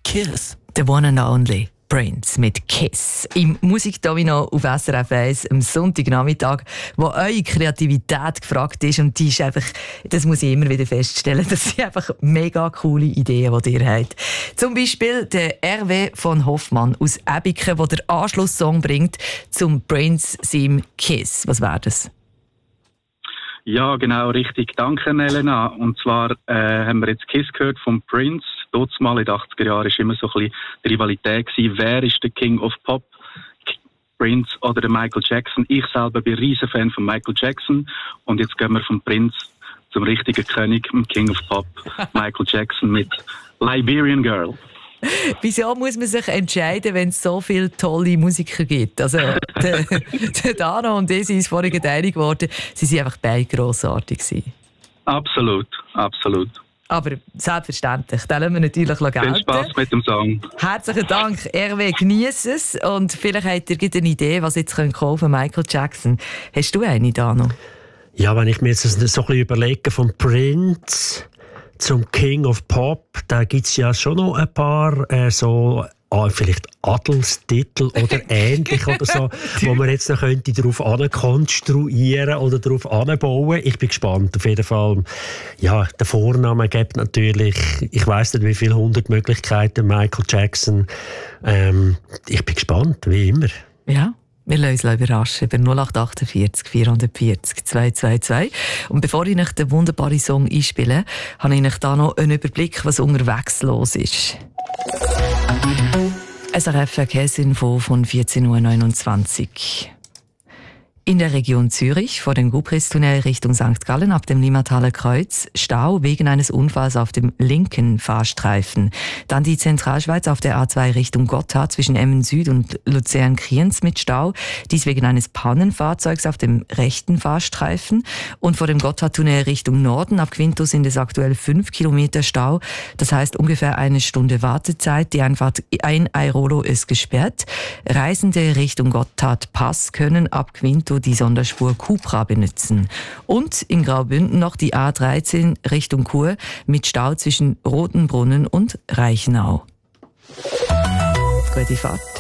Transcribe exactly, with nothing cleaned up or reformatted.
Kiss. The one and only Prince mit Kiss. Im Musikdomino auf S R F eins am Sonntagnachmittag, wo eure Kreativität gefragt ist. Und die ist einfach, das muss ich immer wieder feststellen, das sind einfach mega coole Ideen, die ihr habt. Zum Beispiel der R W von Hoffmann aus Ebiken, der den Anschlusssong bringt zum Prince seinem Kiss. Was wäre das? Ja, genau, richtig. Danke, Elena. Und zwar äh, haben wir jetzt Kiss gehört vom Prince. Dort mal in den achtziger Jahren war immer so ein bisschen die Rivalität gewesen. Wer ist der King of Pop? Prince oder der Michael Jackson? Ich selber bin ein riesen Fan von Michael Jackson. Und jetzt gehen wir vom Prince zum richtigen König, dem King of Pop, Michael Jackson mit Liberian Girl. Wieso muss man sich entscheiden, wenn es so viele tolle Musiker gibt? Also, der, der Dano und ich sind uns vorhin einig geworden, sie waren einfach beide grossartig. Absolut, absolut. Aber selbstverständlich, da lassen wir natürlich gelten. Viel Spass mit dem Song. Herzlichen Dank, R W, genieß es. Und vielleicht habt ihr eine Idee, was jetzt kaufen könnt, Michael Jackson. Hast du eine, Dano? Ja, wenn ich mir jetzt so ein bisschen überlege, vom Prince zum King of Pop, da gibt es ja schon noch ein paar äh, so ah, vielleicht Adelstitel oder ähnlich oder so, wo man jetzt noch könnte darauf konstruieren oder darauf anbauen. Ich bin gespannt. Auf jeden Fall, ja, der Vorname gibt natürlich, ich weiss nicht, wie viele hundert Möglichkeiten, Michael Jackson. Ähm, ich bin gespannt, wie immer. Ja. Wir lassen uns überraschen über null acht acht vier vierhundertvierzig zweihundertzweiundzwanzig. Und bevor ich euch den wunderbaren Song einspiele, habe ich euch da noch einen Überblick, was unterwegs los ist. S R F Verkehrsinfo von vierzehn Uhr neunundzwanzig. In der Region Zürich vor dem Gubristunnel Richtung Sankt Gallen ab dem Limataler Kreuz Stau wegen eines Unfalls auf dem linken Fahrstreifen. Dann die Zentralschweiz auf der A zwei Richtung Gotthard zwischen Emmen Süd und Luzern-Kriens mit Stau. Dies wegen eines Pannenfahrzeugs auf dem rechten Fahrstreifen. Und vor dem Gotthardtunnel Richtung Norden ab Quinto sind es aktuell fünf Kilometer Stau. Das heißt ungefähr eine Stunde Wartezeit. Die Einfahrt ein Airolo ist gesperrt. Reisende Richtung Gotthard-Pass können ab Quinto die Sonderspur Cupra benutzen. Und in Graubünden noch die A dreizehn Richtung Chur mit Stau zwischen Rotenbrunnen und Reichenau. Gute Fahrt.